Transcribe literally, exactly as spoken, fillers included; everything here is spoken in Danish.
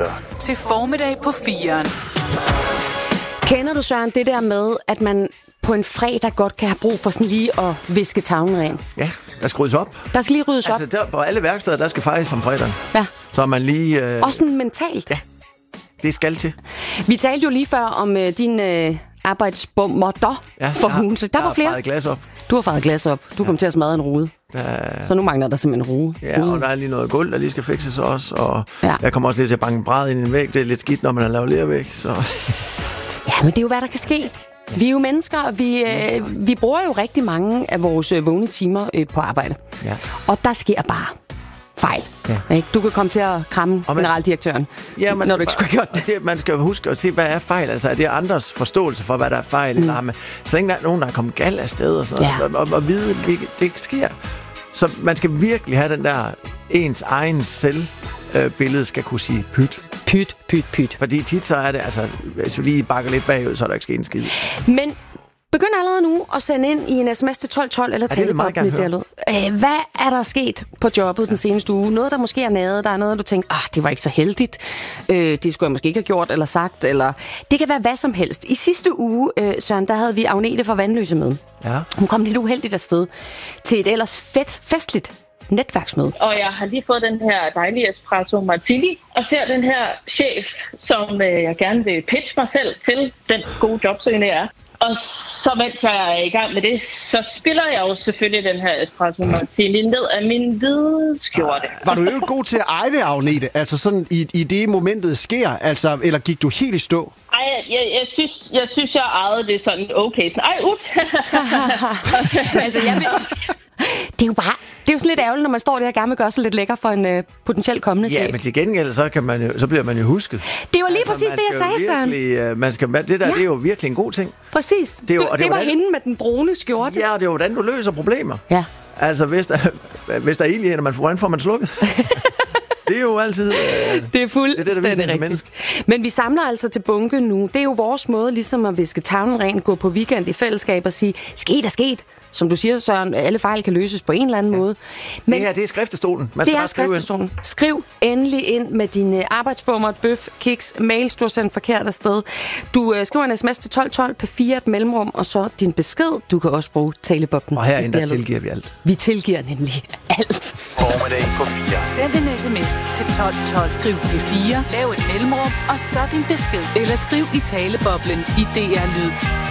lytter til Formiddag på firen. Kender du, Søren, det der med, at man på en fredag godt kan have brug for sådan lige at viske tavlen ren? Ja, der skal ryddes op. Der skal lige ryddes op. Altså, der, på alle værksteder, der skal fejres om fredagen. Ja. Så man lige... Øh... Også sådan mentalt. Ja, det skal til. Vi talte jo lige før om øh, din øh, arbejdsbommer ja, for hugen. Så der jeg var flere. Jeg har glas op. Du har faret glas op. Du ja. kom til at smadre en rude. Der... Så nu mangler der simpelthen en rude. Ja, og der er lige noget gulv, der lige skal fikses også. Og ja. jeg kommer også lige til at banke en bræd ind i en væg. Det er lidt skidt, når man har lavet lervæg, så... Ja, men det er jo, hvad der kan ske. Vi er jo mennesker, og vi, øh, vi bruger jo rigtig mange af vores øh, vågne timer øh, på arbejde. Ja. Og der sker bare fejl. Ja. Ikke? Du kan komme til at kramme man, generaldirektøren, ja, man når du ikke skulle have gjort det. det. Man skal huske at se, hvad er fejl. Altså, er det andres forståelse for, hvad der er fejl? Mm. Eller, så længe der er nogen, der er kommet galt af sted og sådan noget, ja. og, og, og vide, at det sker. Så man skal virkelig have den der ens egen selvbillede, skal kunne sige pyt. Pyt, pyt, pyt. Fordi tit så er det, altså, hvis vi lige bakker lidt bagud, så er der ikke sket en skid. Men begynd allerede nu at sende ind i en sms til tolv tolv eller tale på mit dialog. Hvad er der sket på jobbet den seneste uge? Noget, der måske er naget, der er noget, du tænker, ah, det var ikke så heldigt. Øh, det skulle jeg måske ikke have gjort eller sagt. Eller... Det kan være hvad som helst. I sidste uge, øh, Søren, der havde vi Agnete fra Vandløse med. Ja. Hun kom lidt uheldigt afsted til et ellers fedt, festligt netværksmøde. Og jeg har lige fået den her dejlige espresso martini, og ser den her chef, som øh, jeg gerne vil pitche mig selv til, den gode jobsøgende jeg er. Og så mens jeg er i gang med det, så spiller jeg jo selvfølgelig den her espresso martini ned af min hvide skjorte. Var du jo god til at eje det, Agnete? Altså sådan i, i det momentet sker, altså, eller gik du helt i stå? Ej, jeg, jeg, jeg, synes, jeg synes, jeg ejede det sådan okay. Sådan, ej, ups! altså, jeg vil... Det er jo bare... Det er jo sådan lidt ærgerligt, når man står der og gerne vil gøre sig lidt lækker for en uh, potentielt kommende chef. Ja, men til gengæld, så, kan man jo, så bliver man jo husket. Det var lige altså, præcis det, jeg sagde, Søren. Uh, man skal, det der, ja. det er jo virkelig en god ting. Præcis. Det, er jo, du, det, det var hvordan, hende med den brune skjorte. Ja, det er jo, hvordan du løser problemer. Ja. Altså, hvis der, hvis der er ild i hende, hvordan får man slukket? Det er jo altid... Øh, det er fuldstændig det, det, det rigtigt. Men vi samler altså til bunke nu. Det er jo vores måde ligesom at viske tavlen ren, gå på weekend i fællesskab og sige, sket er sket. Som du siger, Søren, alle fejl kan løses på en eller anden ja. måde. Men det her, det er skriftestolen. Man det er skriftestolen. Ind. Skriv endelig ind med dine arbejdsbommer, bøf, kiks, mails, du har sendt forkert afsted. Du øh, skriver en sms til tolv tolv på fire et mellemrum, og så din besked. Du kan også bruge talebobben. Og herinde, der tilgiver vi alt. Vi tilgiver nemlig alt. Formiddag på fire. Send en sms til tolv tolv. Skriv P fire, lav et mellemrum, og så din besked. Eller skriv i taleboblen i D R Lyd.